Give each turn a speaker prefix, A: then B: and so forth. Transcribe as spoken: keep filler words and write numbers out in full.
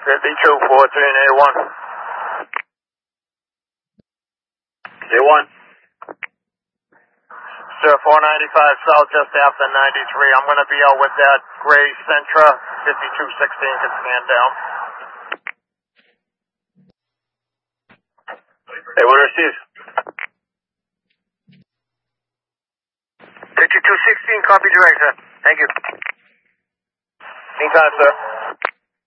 A: fifty-two fourteen, A one. A one. Sir, four ninety-five South, just after ninety-three. I'm going to be out with that gray Sentra. fifty-two sixteen can stand down. A one receives. fifty-two sixteen, copy direct, sir. Thank you. Anytime, sir.